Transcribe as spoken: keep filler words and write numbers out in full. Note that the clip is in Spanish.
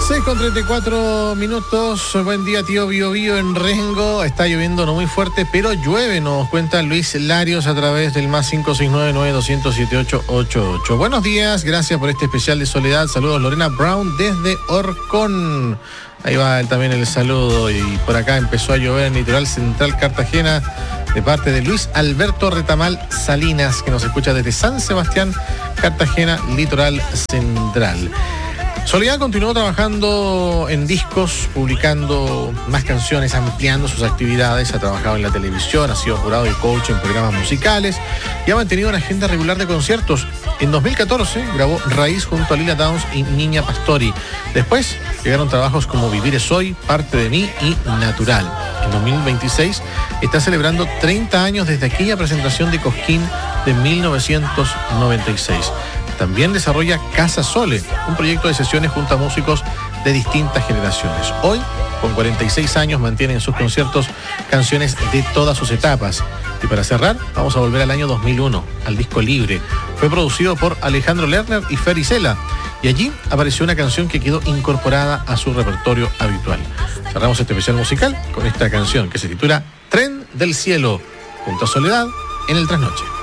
seis con treinta y cuatro minutos. Buen día, tío Bio Bio en Rengo. Está lloviendo no muy fuerte, pero llueve, nos cuenta Luis Larios a través del más cinco seis nueve nueve dos cero cero siete ocho ocho ocho. Buenos días, gracias por este especial de Soledad. Saludos, Lorena Brown desde Orcón. Ahí va también el saludo. Y por acá empezó a llover en Litoral Central Cartagena, de parte de Luis Alberto Retamal Salinas, que nos escucha desde San Sebastián, Cartagena, Litoral Central. Soledad continuó trabajando en discos, publicando más canciones, ampliando sus actividades. Ha trabajado en la televisión, ha sido jurado y coach en programas musicales y ha mantenido una agenda regular de conciertos. En dos mil catorce grabó Raíz junto a Lila Downs y Niña Pastori. Después llegaron trabajos como Vivir es Hoy, Parte de mí y Natural. En dos mil veintiséis está celebrando treinta años desde aquella presentación de Cosquín de mil novecientos noventa y seis. También desarrolla Casa Sole, un proyecto de sesiones junto a músicos de distintas generaciones. Hoy, con cuarenta y seis años, mantiene en sus conciertos canciones de todas sus etapas. Y para cerrar, vamos a volver al año dos mil uno, al disco Libre. Fue producido por Alejandro Lerner y Fer Isela, y allí apareció una canción que quedó incorporada a su repertorio habitual. Cerramos este especial musical con esta canción que se titula Tren del Cielo, junto a Soledad en el Trasnoche.